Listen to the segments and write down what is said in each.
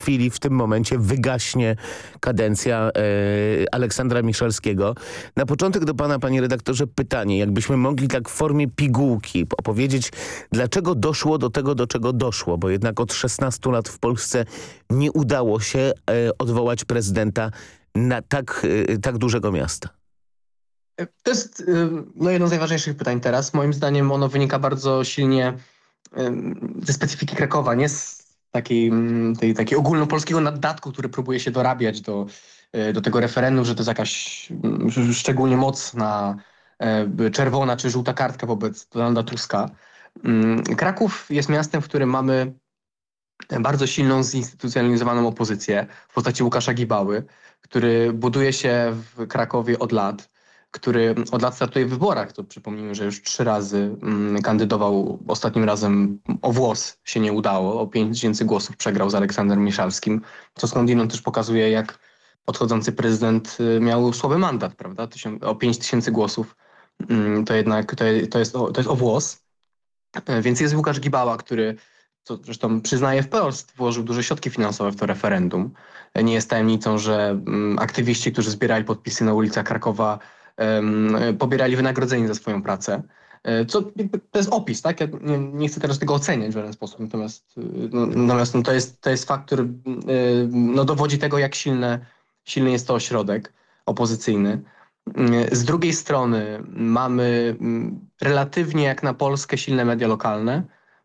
chwili, w tym momencie wygaśnie kadencja Aleksandra Miszalskiego. Na początek do pana, panie redaktorze, pytanie, jakbyśmy mogli tak w formie pigułki opowiedzieć, dlaczego doszło do tego, do czego doszło, bo jednak od 16 lat w Polsce nie udało się odwołać prezydenta na tak dużego miasta. To jest jedno z najważniejszych pytań teraz. Moim zdaniem ono wynika bardzo silnie ze specyfiki Krakowa, nie z takiej ogólnopolskiego naddatku, który próbuje się dorabiać do tego referendum, że to jest jakaś szczególnie mocna czerwona czy żółta kartka wobec Donalda Tuska. Kraków jest miastem, w którym mamy bardzo silną, zinstytucjonalizowaną opozycję w postaci Łukasza Gibały, który buduje się w Krakowie od lat, który od lat startuje w wyborach. To przypomnijmy, że już 3 razy kandydował. Ostatnim razem o włos się nie udało. O 5000 głosów przegrał z Aleksandrem Miszalskim, co skądinąd też pokazuje, jak odchodzący prezydent miał słaby mandat, prawda? O 5000 głosów to jednak to jest o włos. Więc jest Łukasz Gibała, który, co zresztą przyznaje wprost, włożył duże środki finansowe w to referendum. Nie jest tajemnicą, że aktywiści, którzy zbierali podpisy na ulicach Krakowa, pobierali wynagrodzenie za swoją pracę. To jest opis, tak? Ja nie chcę teraz tego oceniać w żaden sposób, natomiast to jest fakt, który dowodzi tego, jak silny jest to ośrodek opozycyjny. Z drugiej strony mamy relatywnie jak na Polskę silne media lokalne,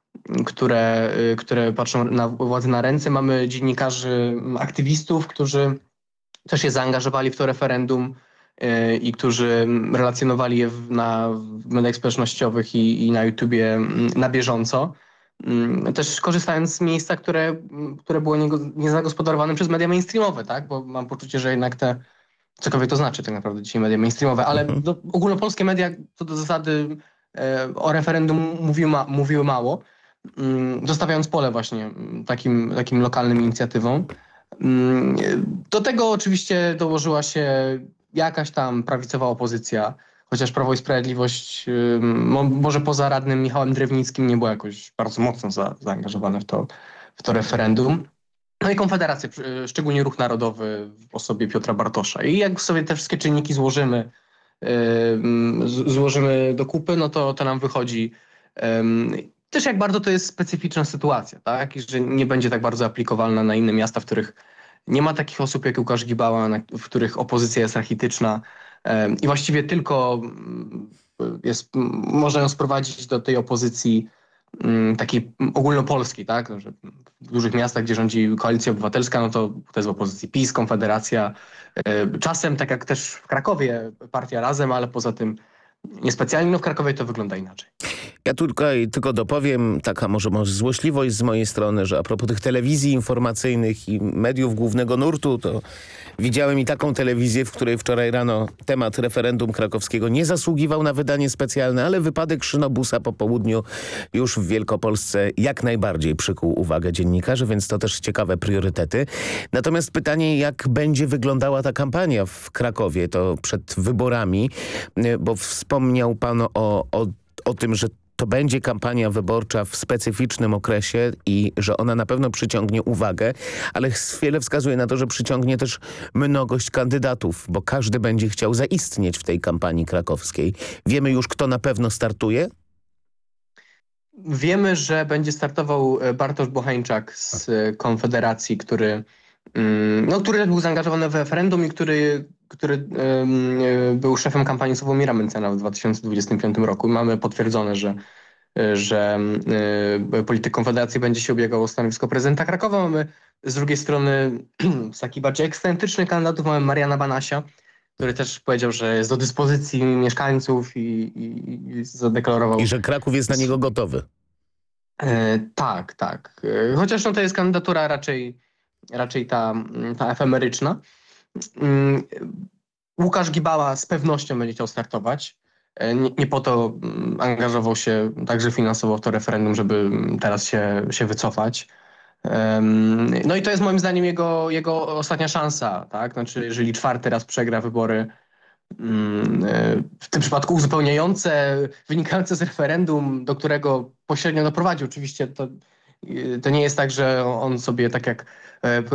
które patrzą na władzę na ręce. Mamy dziennikarzy, aktywistów, którzy też się zaangażowali w to referendum i którzy relacjonowali je w mediach społecznościowych i na YouTubie na bieżąco. Też korzystając z miejsca, które było niezagospodarowane przez media mainstreamowe, tak? Bo mam poczucie, że jednak cokolwiek to znaczy tak naprawdę dzisiaj media mainstreamowe, ale ogólnopolskie media co do zasady o referendum mówiły mało, zostawiając pole właśnie takim lokalnym inicjatywom. Do tego oczywiście dołożyła się jakaś tam prawicowa opozycja, chociaż Prawo i Sprawiedliwość może poza radnym Michałem Drewnickim nie było jakoś bardzo mocno zaangażowane w to referendum. No i Konfederacja, szczególnie Ruch Narodowy w osobie Piotra Bartosza. I jak sobie te wszystkie czynniki złożymy do kupy, no to nam wychodzi też jak bardzo to jest specyficzna sytuacja, tak? I że nie będzie tak bardzo aplikowalna na inne miasta, w których nie ma takich osób jak Łukasz Gibała, w których opozycja jest rachityczna i właściwie tylko można ją sprowadzić do tej opozycji takiej ogólnopolskiej, tak? Że w dużych miastach, gdzie rządzi Koalicja Obywatelska, no to jest w opozycji PiS, Konfederacja. Czasem, tak jak też w Krakowie, partia Razem, ale poza tym niespecjalnie. No w Krakowie to wygląda inaczej. Ja tylko dopowiem, taka może złośliwość z mojej strony, że a propos tych telewizji informacyjnych i mediów głównego nurtu, to widziałem i taką telewizję, w której wczoraj rano temat referendum krakowskiego nie zasługiwał na wydanie specjalne, ale wypadek szynobusa po południu już w Wielkopolsce jak najbardziej przykuł uwagę dziennikarzy, więc to też ciekawe priorytety. Natomiast pytanie, jak będzie wyglądała ta kampania w Krakowie, to przed wyborami, bo wspomniał pan o tym, że to będzie kampania wyborcza w specyficznym okresie i że ona na pewno przyciągnie uwagę, ale wiele wskazuje na to, że przyciągnie też mnogość kandydatów, bo każdy będzie chciał zaistnieć w tej kampanii krakowskiej. Wiemy już, kto na pewno startuje? Wiemy, że będzie startował Bartosz Bocheńczak z Konfederacji, który był zaangażowany w referendum i który był szefem kampanii Sławomira Mencena w 2025 roku. Mamy potwierdzone, że polityk Konfederacji będzie się ubiegał o stanowisko prezydenta Krakowa. Mamy z drugiej strony z takich bardziej ekscentrycznych kandydatów mamy Mariana Banasia, który też powiedział, że jest do dyspozycji mieszkańców i zadeklarował... I że Kraków jest na niego gotowy. Tak. Chociaż to jest kandydatura raczej ta efemeryczna. Łukasz Gibała z pewnością będzie chciał startować. Nie po to angażował się także finansowo w to referendum, żeby teraz się wycofać. No i to jest moim zdaniem jego ostatnia szansa, tak? Znaczy, jeżeli 4. raz przegra wybory, w tym przypadku uzupełniające, wynikające z referendum, do którego pośrednio doprowadził. Oczywiście to To nie jest tak, że on sobie tak jak